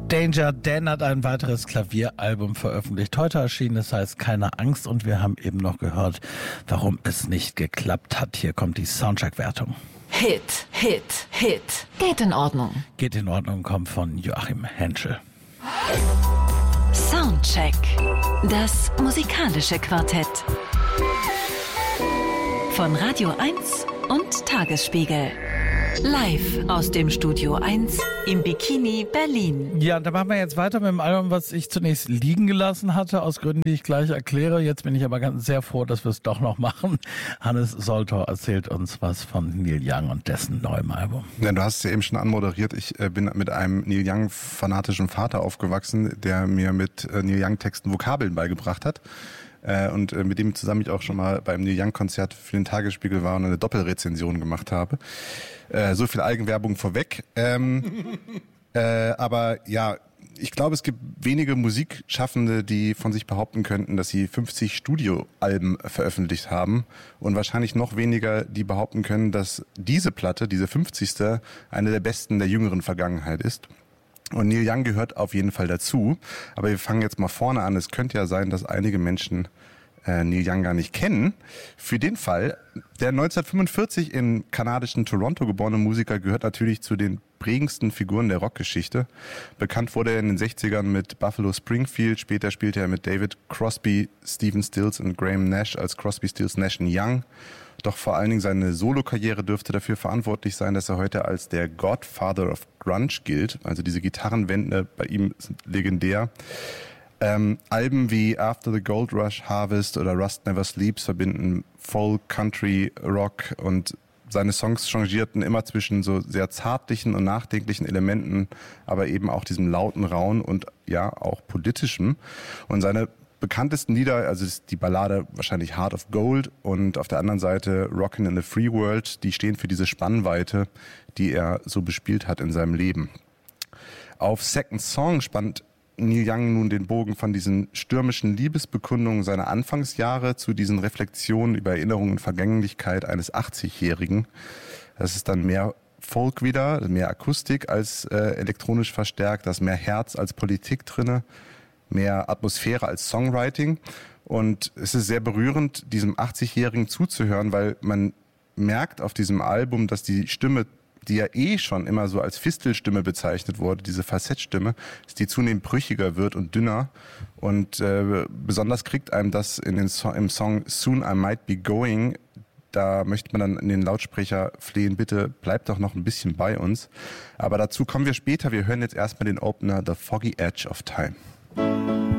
Danger Dan hat ein weiteres Klavieralbum veröffentlicht. Heute erschienen, das heißt Keine Angst, und wir haben eben noch gehört, warum es nicht geklappt hat. Hier kommt die Soundcheck-Wertung. Hit. Geht in Ordnung. Geht in Ordnung kommt von Joachim Henschel. Soundcheck. Das musikalische Quartett. Von Radio 1 und Tagesspiegel. Live aus dem Studio 1 im Bikini Berlin. Ja, da machen wir jetzt weiter mit dem Album, was ich zunächst liegen gelassen hatte, aus Gründen, die ich gleich erkläre. Jetzt bin ich aber sehr froh, dass wir es doch noch machen. Hannes Soltau erzählt uns was von Neil Young und dessen neuem Album. Ja, du hast es ja eben schon anmoderiert. Ich bin mit einem Neil Young-fanatischen Vater aufgewachsen, der mir mit Neil Young-Texten Vokabeln beigebracht hat. Und mit dem zusammen ich auch schon mal beim Neil Young-Konzert für den Tagesspiegel war und eine Doppelrezension gemacht habe. So viel Eigenwerbung vorweg. Aber ja, ich glaube, es gibt wenige Musikschaffende, die von sich behaupten könnten, dass sie 50 Studioalben veröffentlicht haben. Und wahrscheinlich noch weniger, die behaupten können, dass diese Platte, diese 50. eine der besten der jüngeren Vergangenheit ist. Und Neil Young gehört auf jeden Fall dazu. Aber wir fangen jetzt mal vorne an. Es könnte ja sein, dass einige Menschen Neil Young gar nicht kennen. Für den Fall, der 1945 im kanadischen Toronto geborene Musiker gehört natürlich zu den prägendsten Figuren der Rockgeschichte. Bekannt wurde er in den 60ern mit Buffalo Springfield. Später spielte er mit David Crosby, Stephen Stills und Graham Nash als Crosby, Stills, Nash & Young. Doch vor allen Dingen seine Solokarriere dürfte dafür verantwortlich sein, dass er heute als der Godfather of Grunge gilt. Also diese Gitarrenwände bei ihm sind legendär. Alben wie After the Gold Rush, Harvest oder Rust Never Sleeps verbinden Folk, Country, Rock, und seine Songs changierten immer zwischen so sehr zärtlichen und nachdenklichen Elementen, aber eben auch diesem lauten, rauen und ja auch politischem. Und seine bekanntesten Lieder, also ist die Ballade wahrscheinlich Heart of Gold und auf der anderen Seite Rockin' in the Free World, die stehen für diese Spannweite, die er so bespielt hat in seinem Leben. Auf Second Song spannt Neil Young nun den Bogen von diesen stürmischen Liebesbekundungen seiner Anfangsjahre zu diesen Reflexionen über Erinnerungen und Vergänglichkeit eines 80-Jährigen. Das ist dann mehr Folk wieder, mehr Akustik als elektronisch verstärkt, da ist mehr Herz als Politik drinne, mehr Atmosphäre als Songwriting. Und es ist sehr berührend, diesem 80-Jährigen zuzuhören, weil man merkt auf diesem Album, dass die Stimme, die ja schon immer so als Fistelstimme bezeichnet wurde, diese Facettstimme, dass die zunehmend brüchiger wird und dünner. Und besonders kriegt einem das im Song Soon I Might Be Going. Da möchte man dann in den Lautsprecher flehen, bitte bleibt doch noch ein bisschen bei uns. Aber dazu kommen wir später. Wir hören jetzt erstmal den Opener The Foggy Edge of Time.